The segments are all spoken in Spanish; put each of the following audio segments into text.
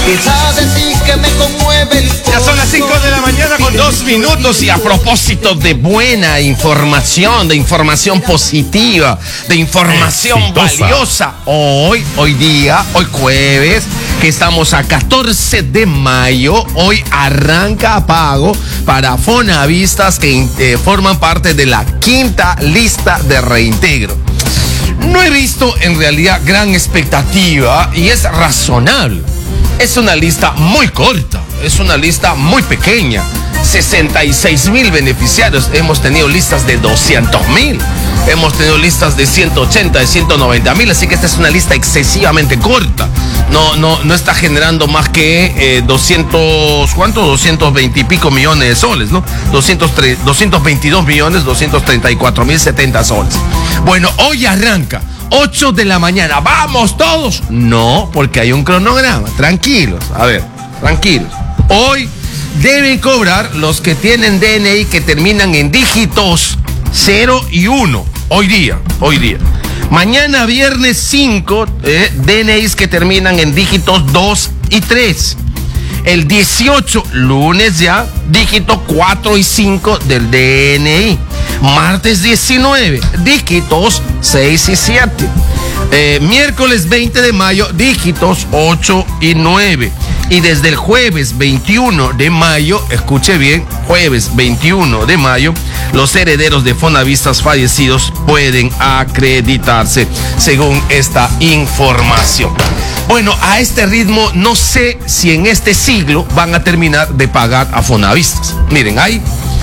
Quizás de ti que me conmueve el corazón. Ya son las 5 de la mañana con 2 minutos y a propósito de buena información, de información positiva, de información valiosa, hoy jueves, que estamos a 14 de mayo, hoy arranca pago para fonavistas que forman parte de la 5ª lista de reintegro. No he visto en realidad gran expectativa y es razonable. Es una lista muy corta, es una lista muy pequeña. 66,000 beneficiarios. Hemos tenido listas de 200,000. Hemos tenido listas de 180, de 190,000. Así que esta es una lista excesivamente corta. No está generando más que 220 y pico millones de soles, ¿no? 222 millones, 234,070 soles. Bueno, hoy arranca. 8 de la mañana. ¿Vamos todos? No, porque hay un cronograma. Tranquilos, a ver, tranquilos. Hoy deben cobrar los que tienen DNI que terminan en dígitos 0 y 1. Hoy día. Mañana viernes 5, DNIs que terminan en dígitos 2 y 3. El 18, lunes ya, dígito 4 y 5 del DNI. Martes 19, dígitos 6 y 7. Miércoles 20 de mayo, dígitos 8 y 9. Y desde el jueves 21 de mayo, escuche bien, jueves 21 de mayo, los herederos de fonavistas fallecidos pueden acreditarse según esta información. Bueno, a este ritmo no sé si en este siglo van a terminar de pagar a fonavistas. Miren, hay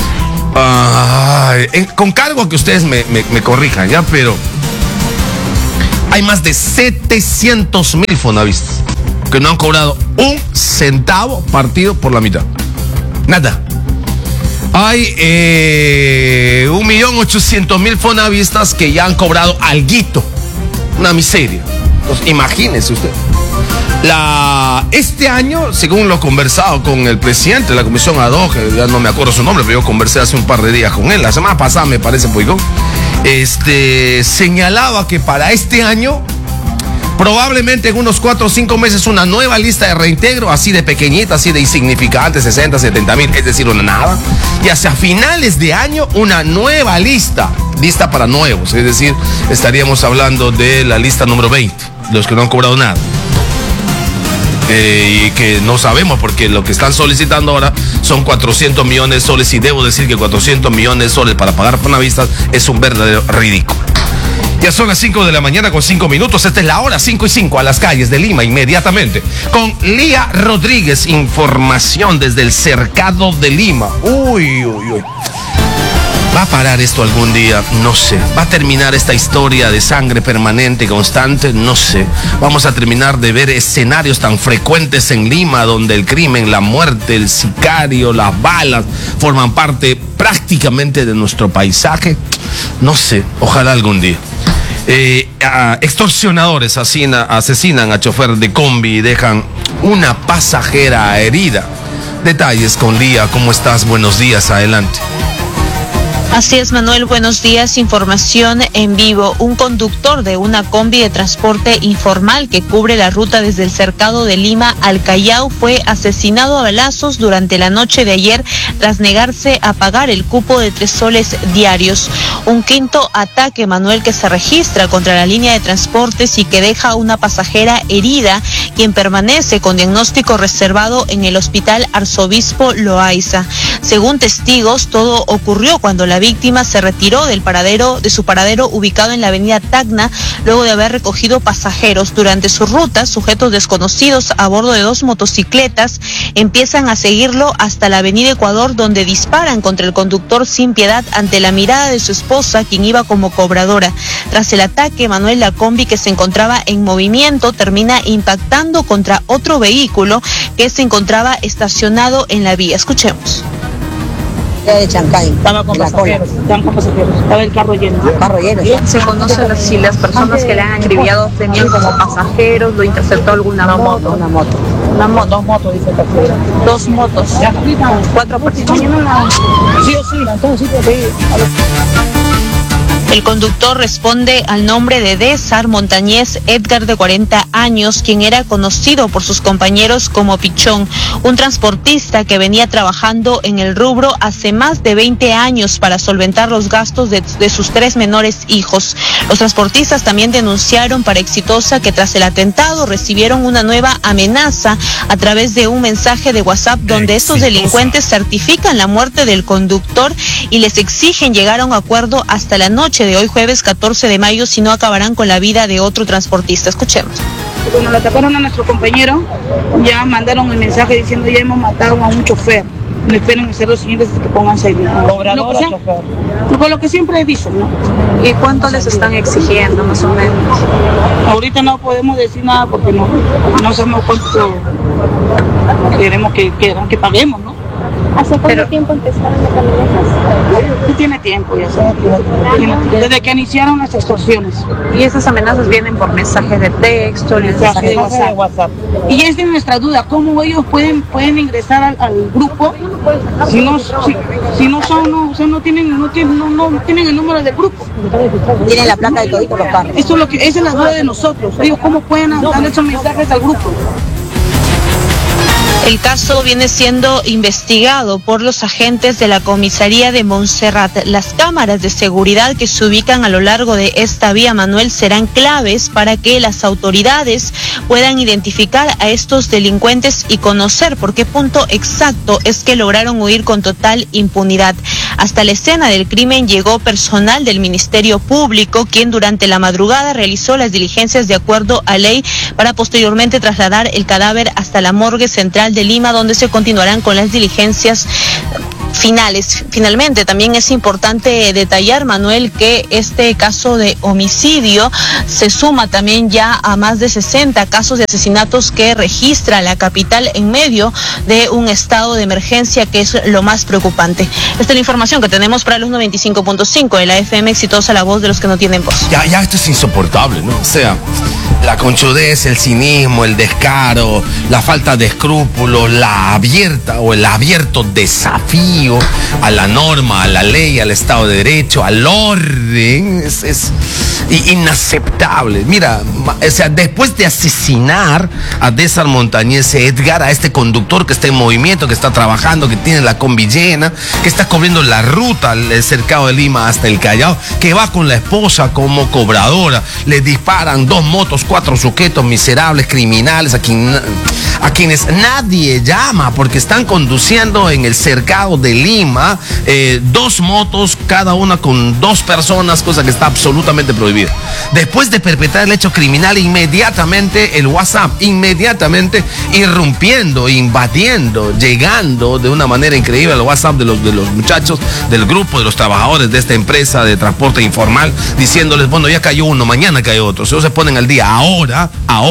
con cargo a que ustedes me corrijan, ya, pero hay más de 700,000 fonavistas que no han cobrado un centavo partido por la mitad. Nada. Hay 1.800.000 fonavistas que ya han cobrado alguito. Una miseria. Entonces, imagínese usted. Este año, según lo conversado con el presidente de la comisión ad hoc, ya no me acuerdo su nombre, pero yo conversé hace un par de días con él, la semana pasada me parece, Poigón, señalaba que para este año, probablemente en unos 4 o 5 meses, una nueva lista de reintegro, así de pequeñita, así de insignificante, 60, 70,000, es decir, una nada. Y hacia finales de año, una nueva lista para nuevos, es decir, estaríamos hablando de la lista número 20, los que no han cobrado nada. Y que no sabemos porque lo que están solicitando ahora son 400 millones de soles y debo decir que 400 millones de soles para pagar fonavistas es un verdadero ridículo. Ya son las 5 de la mañana con 5 minutos. Esta es la hora 5 y 5 a las calles de Lima inmediatamente. Con Lía Rodríguez, información desde el Cercado de Lima. Uy. ¿Va a parar esto algún día? No sé. ¿Va a terminar esta historia de sangre permanente y constante? No sé. Vamos a terminar de ver escenarios tan frecuentes en Lima donde el crimen, la muerte, el sicario, las balas forman parte prácticamente de nuestro paisaje. No sé. Ojalá algún día. Extorsionadores asesinan a chofer de combi y dejan una pasajera herida. Detalles con Lía. ¿Cómo estás? Buenos días. Adelante. Así es, Manuel, buenos días. Información en vivo. Un conductor de una combi de transporte informal que cubre la ruta desde el Cercado de Lima al Callao fue asesinado a balazos durante la noche de ayer tras negarse a pagar el cupo de 3 soles diarios. Un quinto ataque, Manuel, que se registra contra la línea de transportes y que deja a una pasajera herida, quien permanece con diagnóstico reservado en el Hospital Arzobispo Loaiza. Según testigos, todo ocurrió cuando la víctima se retiró de su paradero ubicado en la avenida Tacna, luego de haber recogido pasajeros. Durante su ruta, sujetos desconocidos a bordo de 2 motocicletas empiezan a seguirlo hasta la avenida Ecuador, donde disparan contra el conductor sin piedad ante la mirada de su esposa, quien iba como cobradora. Tras el ataque, Manuel, la combi que se encontraba en movimiento termina impactando contra otro vehículo que se encontraba estacionado en la vía. Escuchemos. De Chancay. Estaba con pasajeros. Estaba el carro lleno. ¿Se conoce si las personas que le han acribillado venían como pasajeros? ¿Lo interceptó alguna moto? Una moto. Dos motos, dice el taxista. 2 motos. 4 personas. Sí o sí, entonces sí. El conductor responde al nombre de Désar Montañez Edgar, de 40 años, quien era conocido por sus compañeros como Pichón, un transportista que venía trabajando en el rubro hace más de 20 años para solventar los gastos de sus 3 menores hijos. Los transportistas también denunciaron para Exitosa que tras el atentado recibieron una nueva amenaza a través de un mensaje de WhatsApp donde estos delincuentes certifican la muerte del conductor y les exigen llegar a un acuerdo hasta la noche de hoy, jueves 14 de mayo, si no acabarán con la vida de otro transportista. Escuchemos. Cuando lo atacaron a nuestro compañero, ya mandaron el mensaje diciendo ya hemos matado a un chofer. No esperen ser los siguientes que pongan seguridad. Lo que siempre dicen, ¿no? ¿Y cuánto les están exigiendo, más o menos? Ahorita no podemos decir nada porque no sabemos cuánto queremos que paguemos, ¿no? ¿Hace cuánto tiempo empezaron las amenazas? Tiene tiempo ya, desde que iniciaron las extorsiones. ¿Y esas amenazas vienen por mensajes de texto, mensajes de WhatsApp? Y es de nuestra duda, ¿cómo ellos pueden ingresar al grupo si no tienen el número del grupo? Tienen la placa de todito los carros. Esa es la duda de nosotros. Ellos, ¿cómo pueden mandar esos mensajes al grupo? El caso viene siendo investigado por los agentes de la comisaría de Montserrat. Las cámaras de seguridad que se ubican a lo largo de esta vía, Manuel, serán claves para que las autoridades puedan identificar a estos delincuentes y conocer por qué punto exacto es que lograron huir con total impunidad. Hasta la escena del crimen llegó personal del Ministerio Público, quien durante la madrugada realizó las diligencias de acuerdo a ley para posteriormente trasladar el cadáver hasta la morgue central de Lima, donde se continuarán con las diligencias finales. Finalmente, también es importante detallar, Manuel, que este caso de homicidio se suma también ya a más de 60 casos de asesinatos que registra la capital en medio de un estado de emergencia, que es lo más preocupante. Esta es la información que tenemos para los 95.5 de la FM Exitosa, la voz de los que no tienen voz. Ya esto es insoportable, ¿no? O sea, la conchudez, el cinismo, el descaro, la falta de escrúpulos, la abierta o el abierto desafío a la norma, a la ley, al Estado de Derecho, al orden, es inaceptable. Mira, o sea, después de asesinar a Désar Montañez Edgar, a este conductor que está en movimiento, que está trabajando, que tiene la combi llena, que está cubriendo la ruta del cercado de Lima hasta el Callao, que va con la esposa como cobradora, le disparan 2 motos, 4 sujetos miserables, criminales, a quienes nadie llama porque están conduciendo en el cercado de Lima, 2 motos, cada una con 2 personas, cosa que está absolutamente prohibida. Después de perpetrar el hecho criminal, inmediatamente el WhatsApp, inmediatamente irrumpiendo, invadiendo, llegando de una manera increíble al WhatsApp de los muchachos del grupo, de los trabajadores de esta empresa de transporte informal, diciéndoles, bueno, ya cayó uno, mañana cae otro. Si ellos se ponen al día, ahora,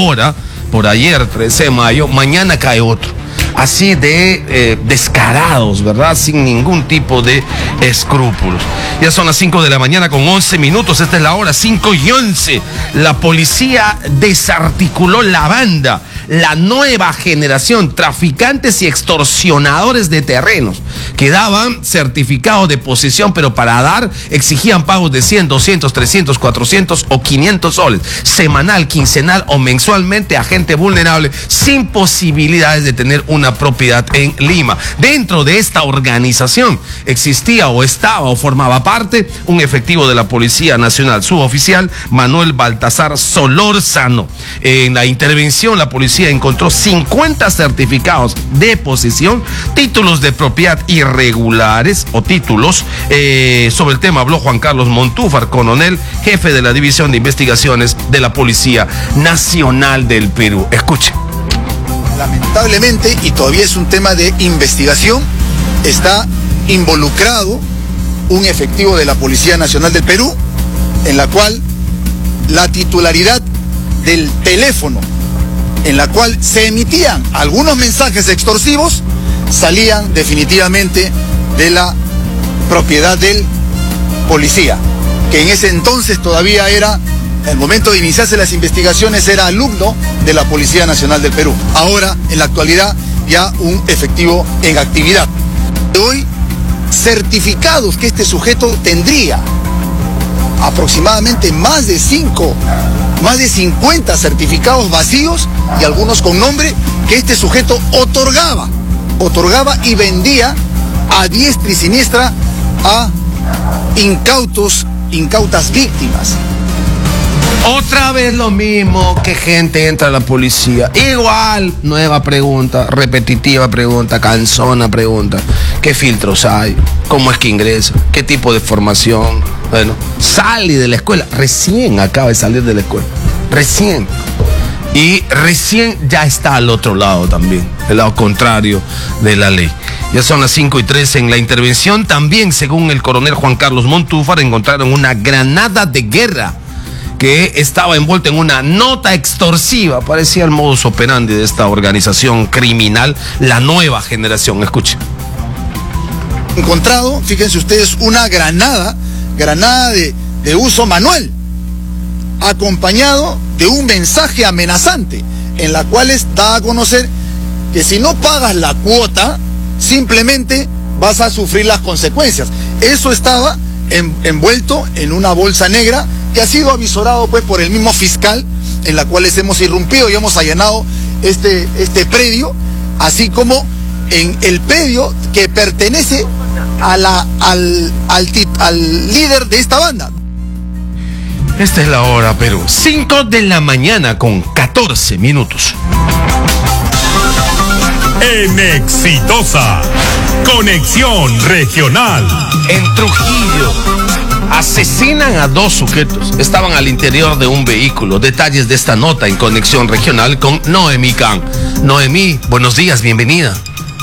por ayer, 13 de mayo, mañana cae otro. Así de descarados, ¿verdad? Sin ningún tipo de escrúpulos. Ya son las 5 de la mañana con 11 minutos. Esta es la hora 5:11. La policía desarticuló la banda, la nueva generación, traficantes y extorsionadores de terrenos, que daban certificado de posesión, pero para dar exigían pagos de 100, 200, 300, 400 o 500 soles, semanal, quincenal o mensualmente a gente vulnerable sin posibilidades de tener una propiedad en Lima. Dentro de esta organización existía o estaba o formaba parte un efectivo de la Policía Nacional, suboficial Manuel Baltasar Solórzano. En la intervención, la policía encontró 50 certificados de posesión, títulos de propiedad irregulares o títulos. Sobre el tema habló Juan Carlos Montúfar, coronel, jefe de la División de Investigaciones de la Policía Nacional del Perú. Escuche. Lamentablemente, y todavía es un tema de investigación, está involucrado un efectivo de la Policía Nacional del Perú, en la cual la titularidad del teléfono en la cual se emitían algunos mensajes extorsivos salían definitivamente de la propiedad del policía, que en ese entonces todavía era, al momento de iniciarse las investigaciones, era alumno de la Policía Nacional del Perú. Ahora, en la actualidad, ya un efectivo en actividad. Hoy, certificados que este sujeto tendría aproximadamente más de 50 certificados vacíos y algunos con nombre que este sujeto otorgaba y vendía a diestra y siniestra a incautas víctimas. Otra vez lo mismo, que gente entra a la policía. Igual, nueva pregunta, repetitiva pregunta, cansona pregunta. ¿Qué filtros hay? ¿Cómo es que ingresa? ¿Qué tipo de formación? Bueno, sale de la escuela. Recién acaba de salir de la escuela. Recién. Y recién ya está al otro lado también, el lado contrario de la ley. Ya son las 5:13 en la intervención. También, según el coronel Juan Carlos Montúfar, encontraron una granada de guerra que estaba envuelta en una nota extorsiva. Parecía el modus operandi de esta organización criminal, la Nueva Generación. Escuchen. Encontrado, fíjense ustedes, una granada de uso manual, acompañado de un mensaje amenazante, en la cual da a conocer que si no pagas la cuota, simplemente vas a sufrir las consecuencias. Eso estaba envuelto en una bolsa negra que ha sido avisorado pues por el mismo fiscal, en la cual hemos irrumpido y hemos allanado este predio, así como en el predio que pertenece al líder de esta banda. Esta es la hora, Perú. 5 de la mañana con 14 minutos. En Exitosa, Conexión Regional. En Trujillo, asesinan a 2 sujetos. Estaban al interior de un vehículo. Detalles de esta nota en Conexión Regional con Noemí Can. Noemí, buenos días, bienvenida.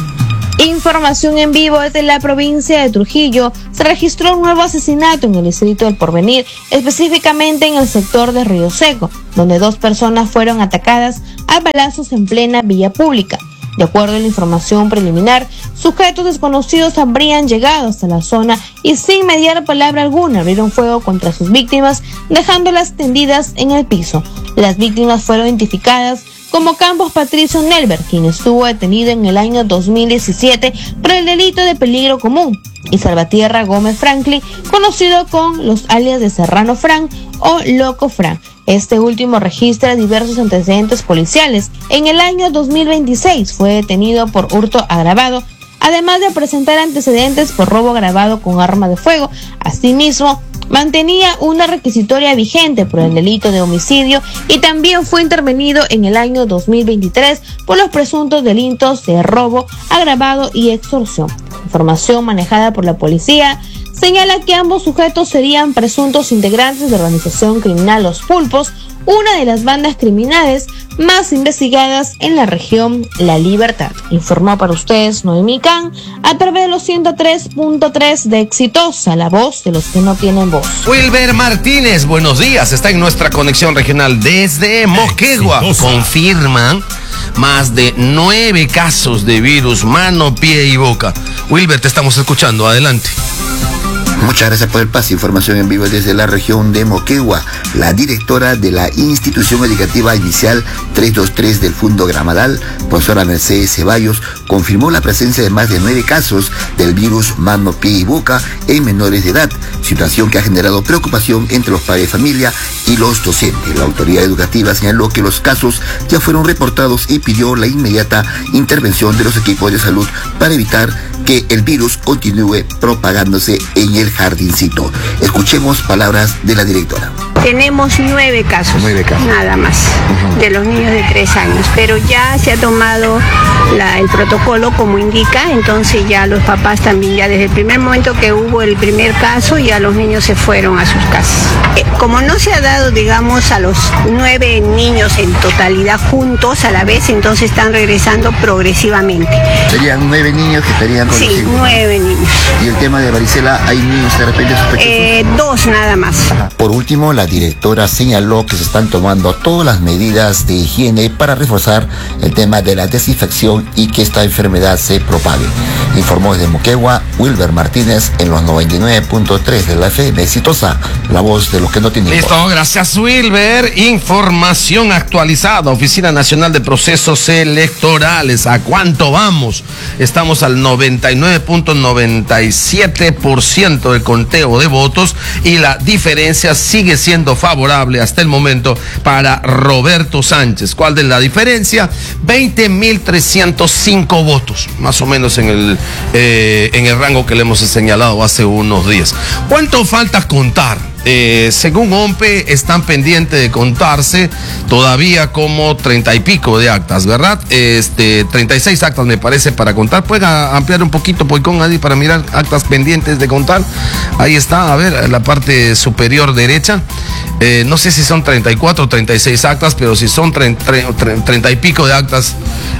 Información en vivo desde la provincia de Trujillo. Se registró un nuevo asesinato en el distrito del Porvenir, específicamente en el sector de Río Seco, donde 2 personas fueron atacadas a balazos en plena vía pública. De acuerdo a la información preliminar, sujetos desconocidos habrían llegado hasta la zona y sin mediar palabra alguna abrieron fuego contra sus víctimas, dejándolas tendidas en el piso. Las víctimas fueron identificadas como Campos Patricio Nelber, quien estuvo detenido en el año 2017 por el delito de peligro común, y Salvatierra Gómez Franklin, conocido con los alias de Serrano Fran o Loco Fran. Este último registra diversos antecedentes policiales. En el año 2026 fue detenido por hurto agravado, además de presentar antecedentes por robo agravado con arma de fuego. Asimismo, mantenía una requisitoria vigente por el delito de homicidio y también fue intervenido en el año 2023 por los presuntos delitos de robo agravado y extorsión. Información manejada por la policía señala que ambos sujetos serían presuntos integrantes de la organización criminal Los Pulpos, una de las bandas criminales más investigadas en la región La Libertad. Informó para ustedes Noemí Can a través de los 103.3 de Exitosa, la voz de los que no tienen voz. Wilber Martínez, buenos días. Está en nuestra conexión regional desde Moquegua. Exitosa. Confirman más de 9 casos de virus mano, pie y boca. Wilber, te estamos escuchando. Adelante. Muchas gracias por el pase. Información en vivo desde la región de Moquegua. La directora de la Institución Educativa Inicial 323 del Fundo Gramadal, profesora Mercedes Ceballos, confirmó la presencia de más de 9 casos del virus mano, pie y boca en menores de edad, situación que ha generado preocupación entre los padres de familia y los docentes. La autoridad educativa señaló que los casos ya fueron reportados y pidió la inmediata intervención de los equipos de salud para evitar que el virus continúe propagándose en el jardincito. Escuchemos palabras de la directora. Tenemos 9 casos, nada más, de los niños de 3 años, pero ya se ha tomado el protocolo como indica, entonces ya los papás también, ya desde el primer momento que hubo el primer caso, ya los niños se fueron a sus casas. Como no se ha dado, digamos, a los 9 niños en totalidad juntos a la vez, entonces están regresando progresivamente. ¿Serían 9 niños que estarían con Sí, 9 niños. ¿Y el tema de varicela, hay niños de repente sospechosos? 2 nada más. Por último, la directora señaló que se están tomando todas las medidas de higiene para reforzar el tema de la desinfección y que esta enfermedad se propague. Informó desde Moquegua, Wilber Martínez, en los 99.3 de la FM Exitosa, la voz de los que no tienen voz. Listo, gracias Wilber. Información actualizada, Oficina Nacional de Procesos Electorales. ¿A cuánto vamos? Estamos al 99.97% momento del conteo de votos y la diferencia sigue siendo favorable hasta el momento para Roberto Sánchez. ¿Cuál es la diferencia? 20.305 votos, más o menos en el rango que le hemos señalado hace unos días. ¿Cuánto falta contar? Según OMPE están pendientes de contarse todavía como 30 y pico de actas, ¿verdad? 36 actas me parece para contar. ¿Pueden ampliar un poquito, Poicón, ahí para mirar actas pendientes de contar? Ahí está, a ver, la parte superior derecha. No sé si son 34 o 36 actas, pero si son 30 y pico de actas,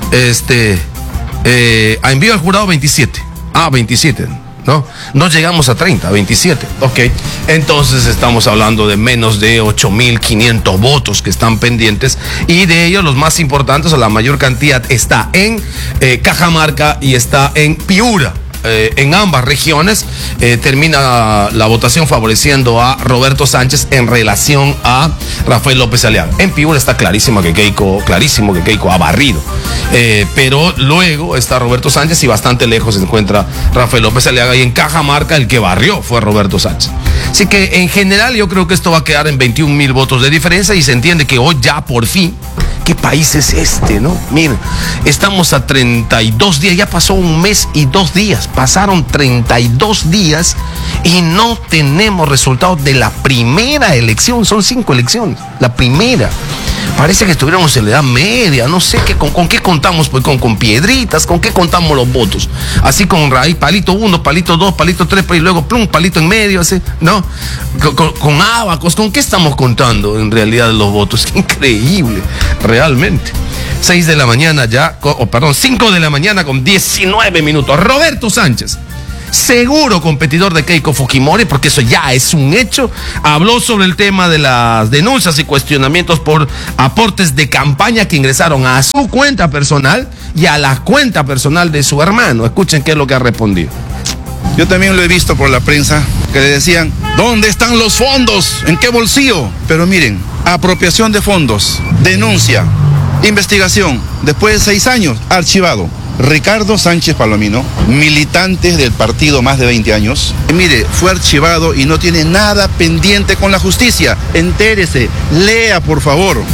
envío al jurado 27. 27. No llegamos a 30, 27. Ok. Entonces estamos hablando de menos de 8.500 votos que están pendientes, y de ellos los más importantes, o la mayor cantidad, está en Cajamarca y está en Piura. En ambas regiones termina la votación favoreciendo a Roberto Sánchez en relación a Rafael López Aliaga. En Piura está clarísimo que Keiko ha barrido, pero luego está Roberto Sánchez y bastante lejos se encuentra Rafael López Aliaga, y en Cajamarca el que barrió fue Roberto Sánchez. Así que en general yo creo que esto va a quedar en 21.000 votos de diferencia, y se entiende que hoy ya por fin, ¿qué país es este, no? Miren, estamos a 32 días, ya pasó un mes y 2 días, pasaron 32 días y no tenemos resultados de la primera elección. Son 5 elecciones, la primera. Parece que estuviéramos en la Edad Media, no sé con qué contamos, pues con piedritas, con qué contamos los votos. Así con raíz, palito 1, palito 2, palito 3, y luego plum, palito en medio, así, ¿no? Con ábacos, ¿con qué estamos contando en realidad los votos? Increíble, realmente. 6 de la mañana ya, 5 de la mañana con 19 minutos. Roberto Sánchez, seguro competidor de Keiko Fujimori, porque eso ya es un hecho, habló sobre el tema de las denuncias y cuestionamientos por aportes de campaña que ingresaron a su cuenta personal y a la cuenta personal de su hermano. Escuchen qué es lo que ha respondido. Yo también lo he visto por la prensa, que le decían, ¿dónde están los fondos? ¿En qué bolsillo? Pero miren, apropiación de fondos, denuncia, investigación, después de 6 años, archivado. Ricardo Sánchez Palomino, militante del partido más de 20 años, mire, fue archivado y no tiene nada pendiente con la justicia. Entérese, lea por favor.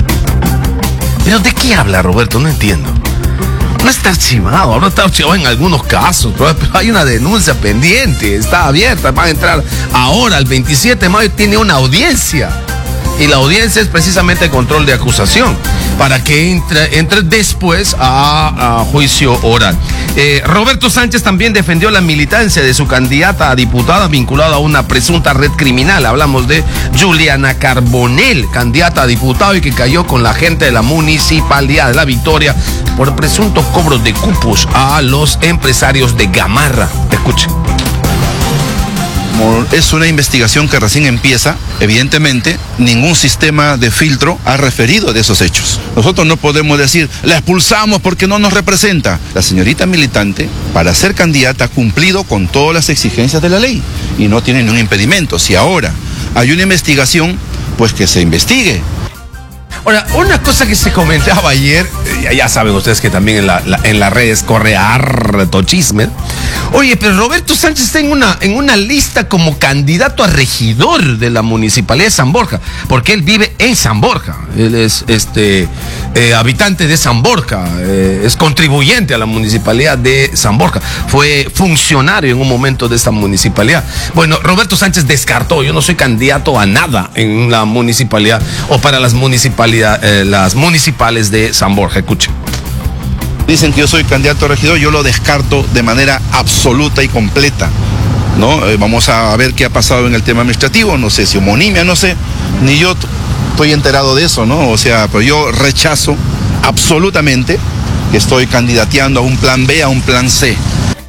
¿Pero de qué habla, Roberto? No entiendo. No está archivado, ahora está archivado en algunos casos, pero hay una denuncia pendiente, está abierta, va a entrar ahora, el 27 de mayo tiene una audiencia. Y la audiencia es precisamente el control de acusación, para que entre después a juicio oral. Roberto Sánchez también defendió la militancia de su candidata a diputada vinculada a una presunta red criminal. Hablamos de Juliana Carbonell, candidata a diputado y que cayó con la gente de la Municipalidad de La Victoria por presuntos cobros de cupos a los empresarios de Gamarra. Escuchen. Es una investigación que recién empieza, evidentemente, ningún sistema de filtro ha referido de esos hechos. Nosotros no podemos decir, la expulsamos porque no nos representa. La señorita militante, para ser candidata, ha cumplido con todas las exigencias de la ley y no tiene ningún impedimento. Si ahora hay una investigación, pues que se investigue. Ahora, una cosa que se comentaba ayer, ya saben ustedes que también en las redes corre harto chisme. Oye, pero Roberto Sánchez está en una lista como candidato a regidor de la Municipalidad de San Borja, porque él vive en San Borja. Él es habitante de San Borja, es contribuyente a la Municipalidad de San Borja. Fue funcionario en un momento de esta municipalidad. Bueno, Roberto Sánchez descartó, yo no soy candidato a nada en la municipalidad o para las municipales de San Borja. Escuchen. Dicen que yo soy candidato a regidor, yo lo descarto de manera absoluta y completa, ¿no? Vamos a ver qué ha pasado en el tema administrativo, no sé si homonimia, no sé, ni yo estoy enterado de eso, ¿no? O sea, pero yo rechazo absolutamente que estoy candidateando a un plan B, a un plan C.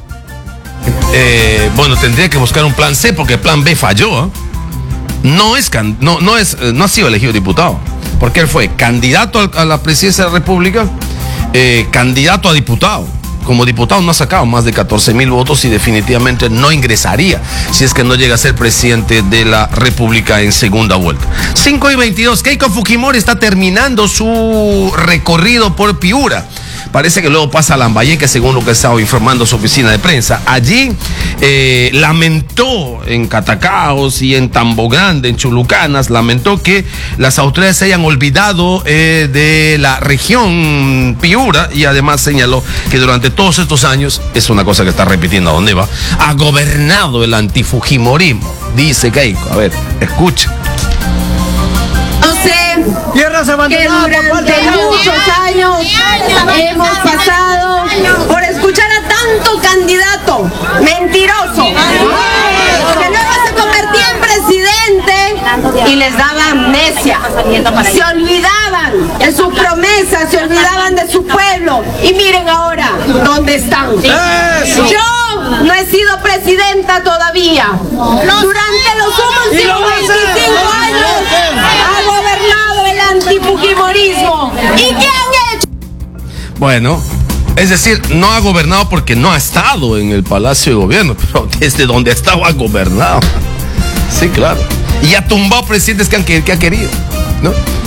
Bueno, tendría que buscar un plan C porque el plan B falló, ¿eh? No ha sido elegido diputado, porque él fue candidato a la presidencia de la República, candidato a diputado. Como diputado no ha sacado más de 14.000 votos y definitivamente no ingresaría si es que no llega a ser presidente de la República en segunda vuelta. 5:22, Keiko Fujimori está terminando su recorrido por Piura. parece que luego pasa a Lambayeque, según lo que ha estado informando su oficina de prensa. Allí lamentó en Catacaos y en Tambo Grande, en Chulucanas, lamentó que las autoridades se hayan olvidado de la región Piura, y además señaló que durante todos estos años, es una cosa que está repitiendo a dónde va, ha gobernado el antifujimorismo. Dice Keiko, a ver, escucha. No sé que durante muchos años hemos pasado por escuchar a tanto candidato mentiroso que luego se convertía en presidente y les daba amnesia. Se olvidaban de sus promesas, se olvidaban de su pueblo. Y miren ahora dónde están. Yo no he sido presidenta todavía. Durante los últimos 25 años ha gobernado el antifujimorismo. ¿Y qué han hecho? Bueno, es decir, no ha gobernado porque no ha estado en el Palacio de Gobierno, pero desde donde estaba ha gobernado. Sí, claro. Y ha tumbado presidentes que ha querido, ¿no?